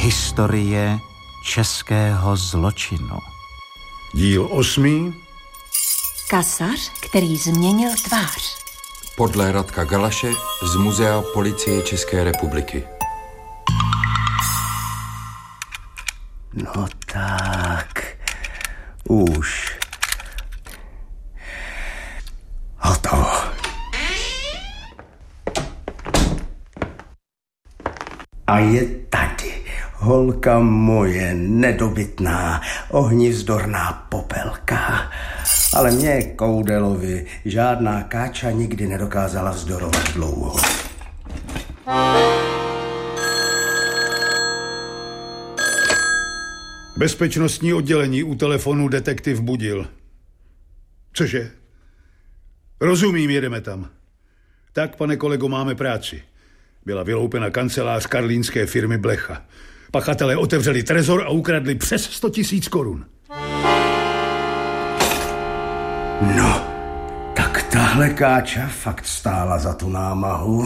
Historie českého zločinu. Díl 8. Kasař, který změnil tvář. Podle Radka Galaše z Muzea Policie České republiky. No tak, už. Hotovo. A je tady, holka moje nedobytná, ohnizdorná popelka. Ale mě, Koudelovi, žádná káča nikdy nedokázala vzdorovat dlouho. Bezpečnostní oddělení, u telefonu detektiv Budil. Cože? Rozumím, jedeme tam. Tak, pane kolego, máme práci. Byla vyloupena kancelář karlínské firmy Blecha. Pachatelé otevřeli trezor a ukradli přes 100 000 korun. No, tak tahle káča fakt stála za tu námahu.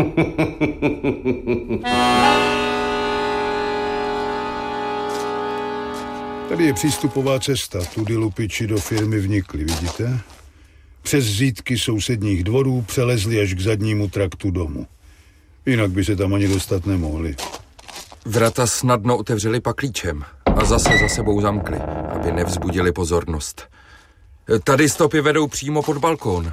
Tady je přístupová cesta. Tudy lupiči do firmy vnikli, vidíte? Přes zítky sousedních dvorů přelezli až k zadnímu traktu domu. Jinak by se tam ani dostat nemohli. Vrata snadno otevřeli paklíčem a zase za sebou zamkli, aby nevzbudili pozornost. Tady stopy vedou přímo pod balkón.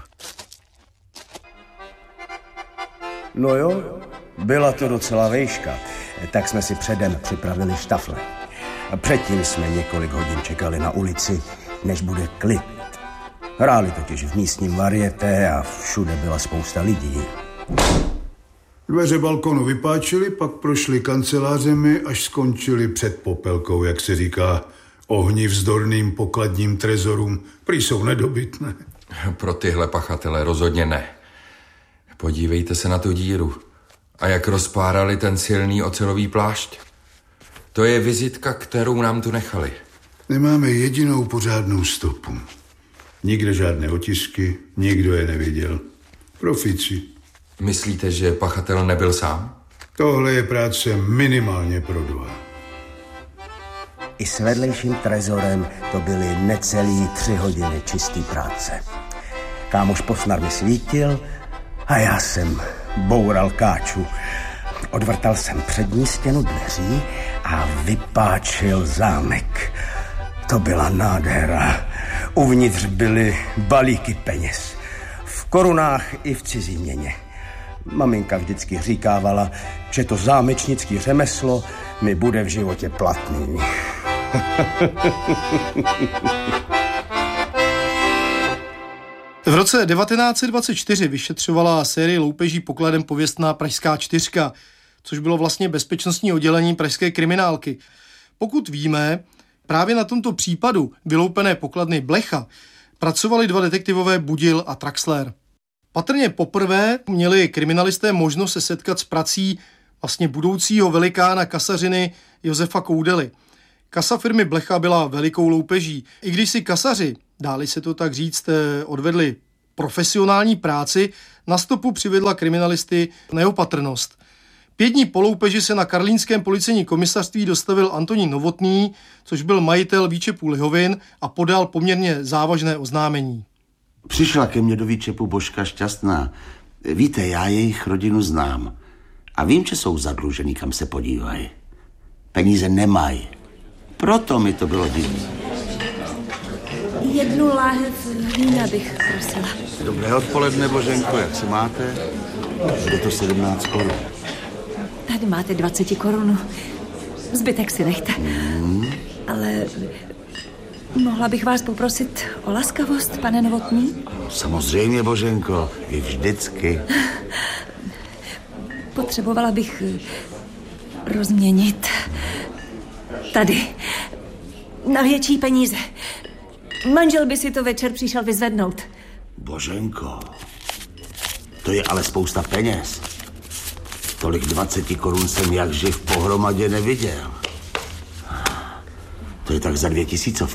No jo, byla to docela vejška, tak jsme si předem připravili štafle. A předtím jsme několik hodin čekali na ulici, než bude klid. Hráli totiž v místním varieté a všude byla spousta lidí. Dveře balkonu vypáčili, pak prošli kancelářemi, až skončili před popelkou, jak se říká, ohnivzdorným pokladním trezorům. Prý jsou nedobytné. Pro tyhle pachatele rozhodně ne. Podívejte se na tu díru. A jak rozpárali ten silný ocelový plášť. To je vizitka, kterou nám tu nechali. Nemáme jedinou pořádnou stopu. Nikde žádné otisky, nikdo je neviděl. Profici. Myslíte, že pachatel nebyl sám? Tohle je práce minimálně pro 2. I s vedlejším trezorem to byly necelý 3 hodiny čistý práce. Kámoš Posnar mi svítil a já jsem boural káču. Odvrtal jsem přední stěnu dveří a vypáčil zámek. To byla nádhera. Uvnitř byly balíky peněz. V korunách i v cizí měně. Maminka vždycky říkávala, že to zámečnické řemeslo mi bude v životě platný. V roce 1924 vyšetřovala sérii loupeží pokladem pověstná Pražská 4, což bylo vlastně bezpečnostní oddělení pražské kriminálky. Pokud víme, právě na tomto případu vyloupené pokladny Blecha pracovali 2 detektivové Budil a Traxler. Patrně poprvé měli kriminalisté možnost se setkat s prací vlastně budoucího velikána kasařiny Josefa Koudely. Kasa firmy Blecha byla velikou loupeží. I když si kasaři, dáli se to tak říct, odvedli profesionální práci, na stopu přivedla kriminalisty neopatrnost. 5 dní po loupeži se na karlínském policejním komisařství dostavil Antonín Novotný, což byl majitel výčepu lihovin, a podal poměrně závažné oznámení. Přišla ke mně do výčepu Božka Šťastná. Víte, já jejich rodinu znám. A vím, že jsou zadlužený, kam se podívají. Peníze nemají. Proto mi to bylo divné. 1 láhev vína bych prosila. Dobré odpoledne, Boženko, jak se máte? Bude to 17 korun. Tady máte 20 korun. Zbytek si nechte. Ale mohla bych vás poprosit o laskavost, pane Novotný? Samozřejmě, Boženko, vy vždycky. Potřebovala bych rozměnit. Tady. Na větší peníze. Manžel by si to večer přišel vyzvednout. Boženko, to je ale spousta peněz. Tolik 20 korun jsem jak živ pohromadě neviděl. To je tak za 2000.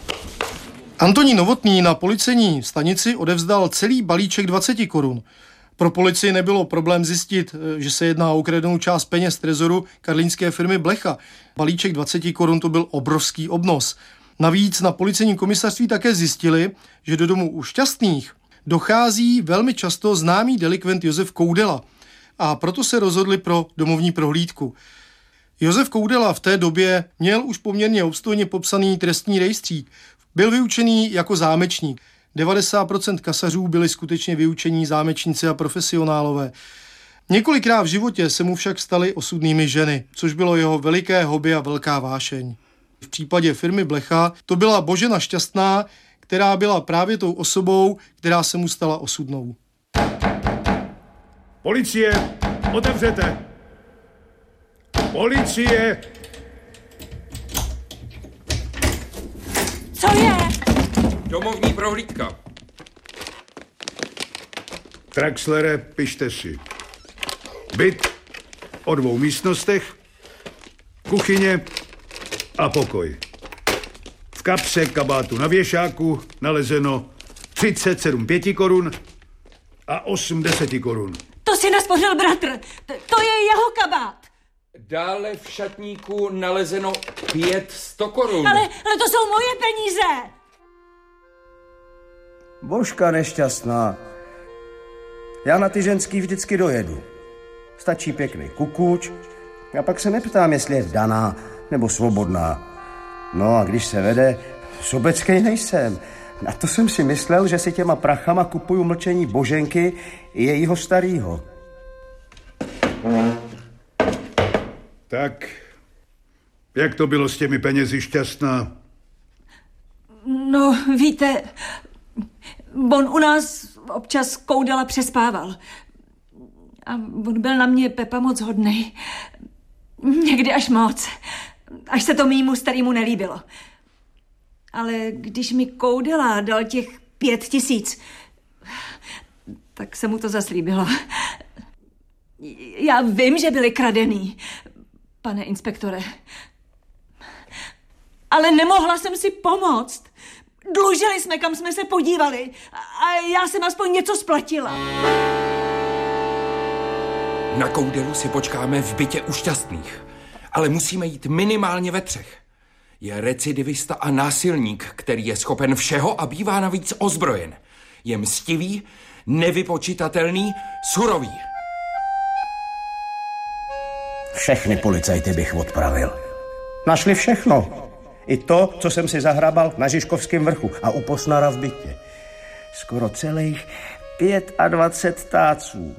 Antonín Novotný na policejní stanici odevzdal celý balíček 20 korun. Pro policii nebylo problém zjistit, že se jedná o ukradenou část peněz trezoru karlínské firmy Blecha. Balíček 20 korun to byl obrovský obnos. Navíc na policejním komisařství také zjistili, že do domu u Šťastných dochází velmi často známý delikvent Josef Koudela a proto se rozhodli pro domovní prohlídku. Josef Koudela v té době měl už poměrně obstojně popsaný trestní rejstřík. Byl vyučený jako zámečník. 90% kasařů byli skutečně vyučení zámečníci a profesionálové. Několikrát v životě se mu však staly osudnými ženy, což bylo jeho veliké hobby a velká vášeň. V případě firmy Blecha to byla Božena Šťastná, která byla právě tou osobou, která se mu stala osudnou. Policie, otevřete! Policie! Co je? Domovní prohlídka. Traxlere, pište si. Byt o 2 místnostech, kuchyně a pokoj. V kapse kabátu na věšáku nalezeno 37 5 korun a 8 10 korun. To si naspořil bratr. To je jeho kabát. Dále v šatníku nalezeno 5 100 korun. Ale to jsou moje peníze. Božka nešťastná. Já na ty ženský vždycky dojedu. Stačí pěkný kukuč a pak se neptám, jestli je vdaná nebo svobodná. No a když se vede, sobeckej nejsem. A to jsem si myslel, že si těma prachama kupuju mlčení Boženky i jejího starýho. Tak, jak to bylo s těmi penězi, Šťastná? No, víte, on u nás občas Koudela přespával. A on byl na mě, Pepa, moc hodnej. Někdy až moc. Až se to mýmu starýmu nelíbilo. Ale když mi Koudela dal těch 5 000, tak se mu to zas líbilo. Já vím, že byli kradený, pane inspektore. Ale nemohla jsem si pomoct. Dlužili jsme, kam jsme se podívali. A já jsem aspoň něco splatila. Na Koudelu si počkáme v bytě u Šťastných. Ale musíme jít minimálně ve 3. Je recidivista a násilník, který je schopen všeho a bývá navíc ozbrojen. Je mstivý, nevypočitatelný, surový. Všechny policajty bych odpravil. Našli všechno. I to, co jsem si zahrabal na Žižkovském vrchu a u Posnara v bytě. Skoro celých 25 táců.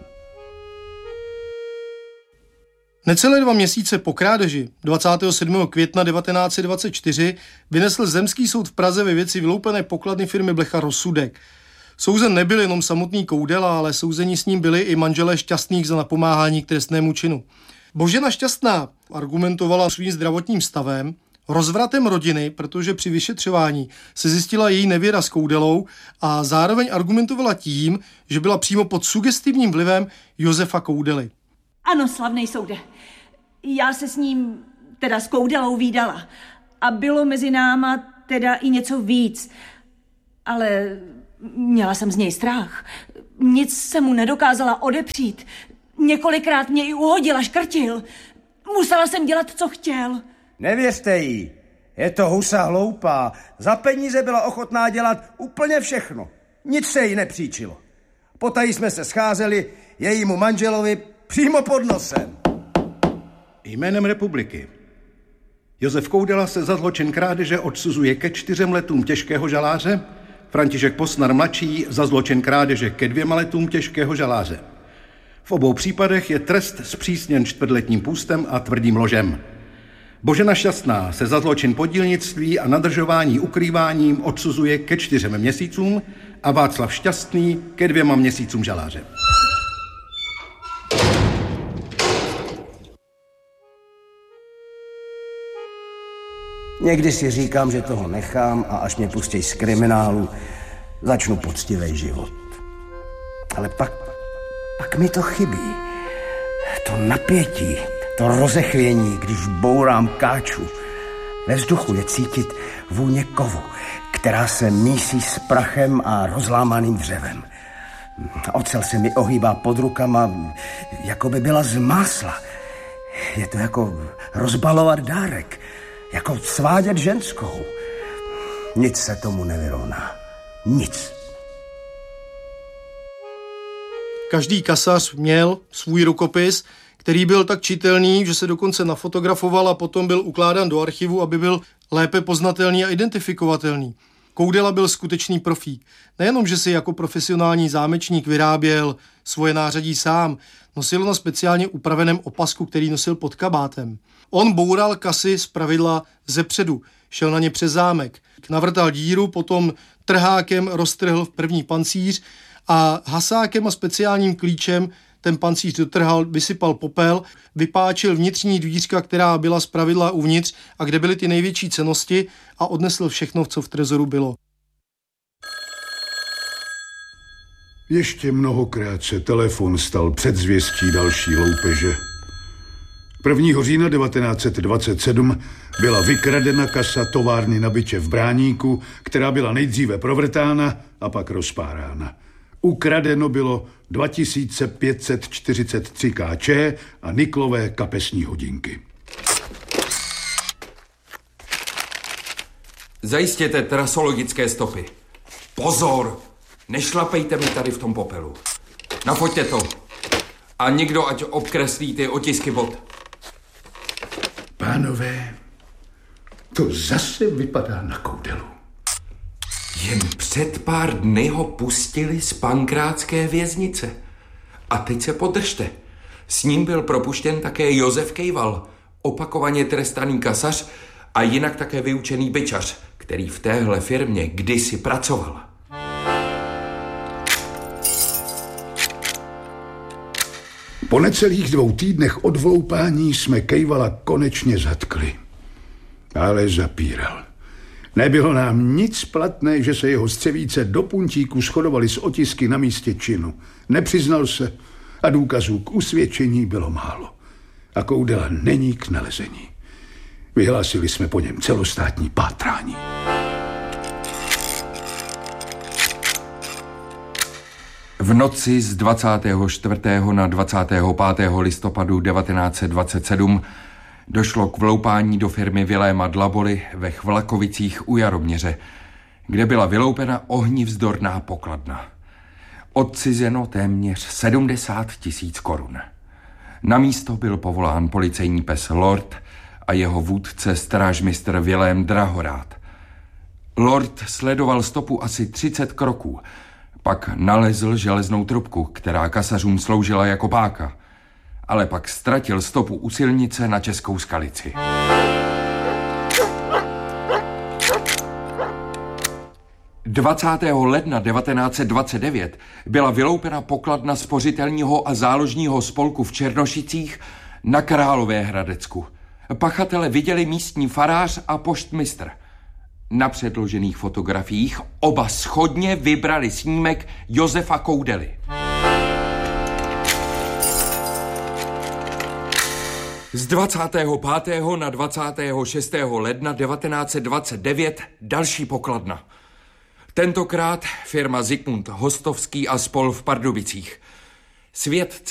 Necelé 2 měsíce po krádeži 27. května 1924 vynesl Zemský soud v Praze ve věci vyloupené pokladny firmy Blecha rozsudek. Souzen nebyl jenom samotný Koudela, ale souzení s ním byli i manželé Šťastných za napomáhání k trestnému činu. Božena Šťastná argumentovala svým zdravotním stavem, rozvratem rodiny, protože při vyšetřování se zjistila její nevěra s Koudelou a zároveň argumentovala tím, že byla přímo pod sugestivním vlivem Josefa Koudely. Ano, slavnej soude. Já se s ním, teda s Koudelou, vídala. A bylo mezi náma teda i něco víc. Ale měla jsem z něj strach. Nic se mu nedokázala odepřít. Několikrát mě i uhodil a škrtil. Musela jsem dělat, co chtěl. Nevěřte jí. Je to husa hloupá. Za peníze byla ochotná dělat úplně všechno. Nic se jí nepříčilo. Potají jsme se scházeli jejímu manželovi přímo pod nosem. Jménem republiky. Josef Koudela se za zločin krádeže odsuzuje ke 4 letům těžkého žaláře, František Posnar mladší za zločin krádeže ke 2 letům těžkého žaláře. V obou případech je trest zpřísněn 4letým půstem a tvrdým ložem. Božena Šťastná se za zločin podílnictví a nadržování ukrýváním odsuzuje ke 4 měsícům a Václav Šťastný ke 2 měsícům žaláře. Někdy si říkám, že toho nechám a až mě pustí z kriminálu, začnu poctivý život. Ale pak mi to chybí. To napětí, to rozechvění, když bourám káču. Ve vzduchu je cítit vůně kovu, která se mísí s prachem a rozlámaným dřevem. Ocel se mi ohýbá pod rukama, jako by byla z másla. Je to jako rozbalovat dárek, jako svádět ženskou. Nic se tomu nevyrovná. Nic. Každý kasař měl svůj rukopis, který byl tak čitelný, že se dokonce nafotografoval a potom byl ukládán do archivu, aby byl lépe poznatelný a identifikovatelný. Koudela byl skutečný profík. Nejenom, že si jako profesionální zámečník vyráběl svoje nářadí sám, nosil na speciálně upraveném opasku, který nosil pod kabátem. On boural kasy zpravidla zepředu, šel na ně přes zámek, navrtal díru, potom trhákem roztrhl první pancíř a hasákem a speciálním klíčem ten pancíř dotrhal, vysypal popel, vypáčil vnitřní dvířka, která byla zpravidla uvnitř a kde byly ty největší cennosti a odnesl všechno, co v trezoru bylo. Ještě mnohokrát se telefon stal předzvěstí další loupeže. 1. října 1927 byla vykradena kasa továrny na biče v Bráníku, která byla nejdříve provrtána a pak rozpárána. Ukradeno bylo 2543 kč a niklové kapesní hodinky. Zajistěte trasologické stopy. Pozor! Nešlapejte mi tady v tom popelu. Nafoťte to. A někdo ať obkreslí ty otisky bot. Pánové, to zase vypadá na Koudelu. Jen před pár dny ho pustili z pankrátské věznice. A teď se podržte. S ním byl propuštěn také Josef Kejval, opakovaně trestaný kasař a jinak také vyučený bičař, který v téhle firmě kdysi pracoval. Po necelých 2 týdnech od vloupání jsme Kejvala konečně zatkli. Ale zapíral. Nebylo nám nic platné, že se jeho střevíce do puntíku shodovaly s otisky na místě činu. Nepřiznal se a důkazů k usvědčení bylo málo. A Koudela není k nalezení. Vyhlásili jsme po něm celostátní pátrání. V noci z 24. na 25. listopadu 1927 došlo k vloupání do firmy Viléma Dlaboly ve Chvlakovicích u Jaroměře, kde byla vyloupena ohnivzdorná pokladna. Odcizeno téměř 70 000 korun. Na místo byl povolán policejní pes Lord a jeho vůdce strážmistr Vilém Drahorát. Lord sledoval stopu asi 30 kroků, pak nalezl železnou trubku, která kasařům sloužila jako páka, ale pak ztratil stopu u silnice na Českou Skalici. – 20. ledna 1929 byla vyloupena pokladna spořitelního a záložního spolku v Černošicích na Královéhradecku. Pachatele viděli místní farář a poštmistr. Na předložených fotografiích oba shodně vybrali snímek Josefa Koudely. Z 25. na 26. ledna 1929 další pokladna. Tentokrát firma Zikmund Hostovský a spol v Pardubicích. Svět